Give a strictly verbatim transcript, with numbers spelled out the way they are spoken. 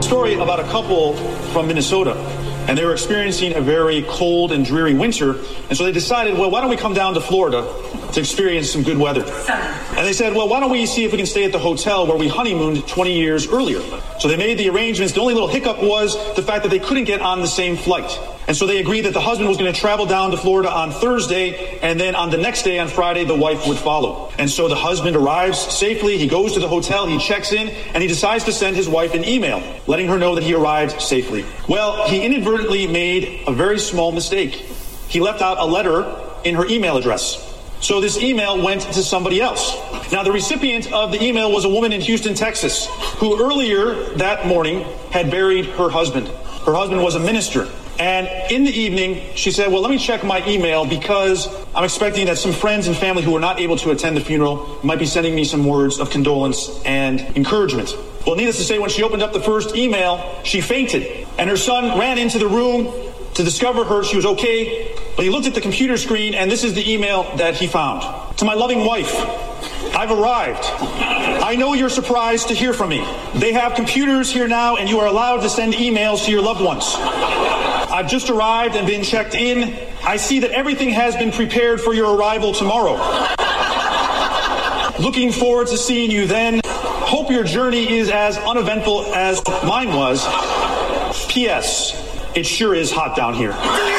story about a couple from Minnesota, and they were experiencing a very cold and dreary winter, and so they decided, well, why don't we come down to Florida to experience some good weather? And they said, well, why don't we see if we can stay at the hotel where we honeymooned twenty years earlier? So they made the arrangements. The only little hiccup was the fact that they couldn't get on the same flight. And so they agreed that the husband was going to travel down to Florida on Thursday, and then on the next day, on Friday, the wife would follow. And so the husband arrives safely, he goes to the hotel, he checks in, and he decides to send his wife an email, letting her know that he arrived safely. Well, he inadvertently made a very small mistake. He left out a letter in her email address. So this email went to somebody else. Now, the recipient of the email was a woman in Houston, Texas, who earlier that morning had buried her husband. Her husband was a minister. And in the evening, she said, well, let me check my email because I'm expecting that some friends and family who were not able to attend the funeral might be sending me some words of condolence and encouragement. Well, needless to say, when she opened up the first email, she fainted. And her son ran into the room to discover her. She was okay. But he looked at the computer screen, and this is the email that he found. To my loving wife, I've arrived. I know you're surprised to hear from me. They have computers here now, and you are allowed to send emails to your loved ones. I've just arrived and been checked in. I see that everything has been prepared for your arrival tomorrow. Looking forward to seeing you then. Hope your journey is as uneventful as mine was. P S. It sure is hot down here.